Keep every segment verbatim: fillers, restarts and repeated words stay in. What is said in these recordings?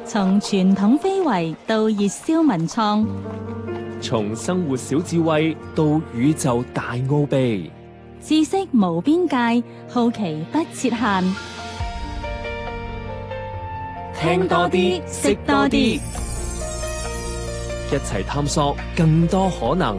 從傳統非遺到熱銷文創， 從生活小智慧到宇宙大奧秘， 知識無邊界，好奇不設限。 聽多啲，識多啲，一齊探索更多可能。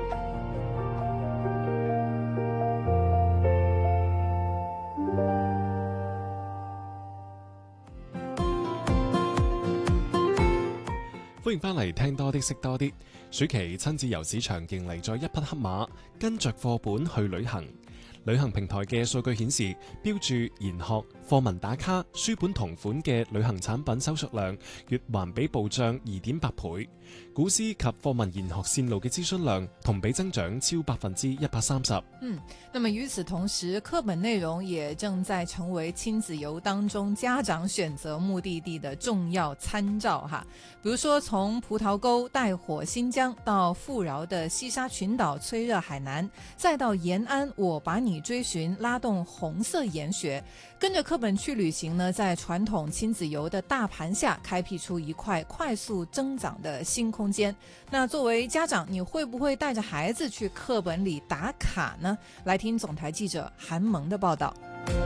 歡迎翻嚟聽多啲識多啲。暑期親子遊市場迎嚟咗一匹黑馬，跟着課本去旅行。旅行平台嘅數據顯示，標注研學、課文打卡、書本同款嘅旅行產品收縮量月環比暴漲二點八倍，古詩及課文研學線路嘅諮詢量同比增長超百分之一百三十。 嗯，那麼與此同時，課本內容也正在成為親子遊當中家長選擇目的地的重要參照哈。比如說，從葡萄溝帶火新疆到富饒的西沙群島催熱海南，再到延安我把你追尋拉動紅色研學，跟着課本去旅行呢，在傳統親子遊的大盤下開闢出一塊快速增長的新空間。那作為家長，你會不會帶着孩子去課本裏打卡呢？來聽總台記者韓萌的報道。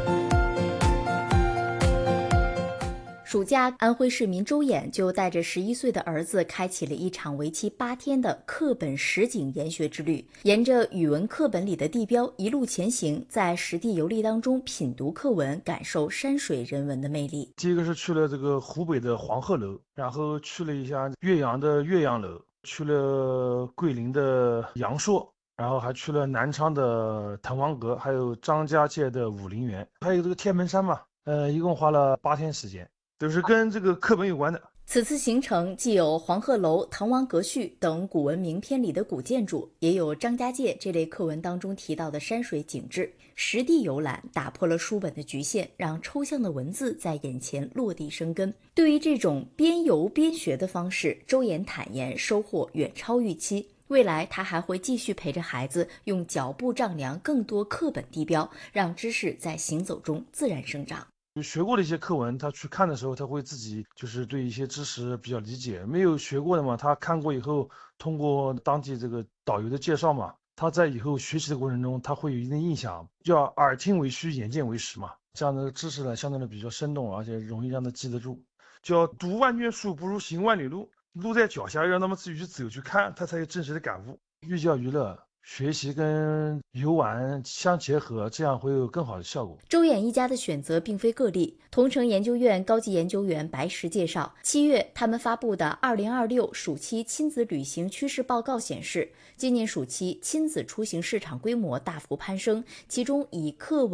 暑假，安徽市民周衍就帶着十一歲的兒子開啟了一場為期八天的課本實景研學之旅，沿着語文課本裡的地標一路前行，在實地遊歷當中品讀課文，感受山水人文的魅力。 第一個是去了這個湖北的黃鶴樓，然後去了一下岳陽的岳陽樓，去了桂林的陽朔，然後還去了南昌的滕王閣，還有張家界的武陵源，還有這個天門山嘛，呃，一共花了八天時間。都是跟這個課本有關的。 此次行程既有黃鶴樓、滕王閣序等古文名篇裡的古建築，也有張家界這類課文當中提到的山水景致。實地遊覽打破了書本的局限，讓抽象的文字在眼前落地生根。對於這種邊遊邊學的方式，周衍坦言收穫遠超預期。未來他還會繼續陪着孩子用腳步丈量更多課本地標，讓知識在行走中自然生長。 學過的一些課文，他去看的時候，他會自己就是對一些知識比較理解。沒有學過的嘛，他看過以後，通過當地這個導遊的介紹嘛，他在以後學習的過程中，他會有一定印象。叫耳聽為虛，眼見為實嘛，這樣的知識呢，相對的比較生動，而且容易讓他記得住。叫讀萬卷書不如行萬里路，路在腳下，讓他們自己去走去看，他才有真實的感悟。寓教於樂，學習跟遊玩相結合，這樣會有更好的效果。 周衍一家的選擇並非個例。同城研究院高級研究員白石介紹，七月他們發布的二零二六暑期親子旅行趨勢報告顯示，今年暑期親子出行市場規模大幅攀升，其中以課文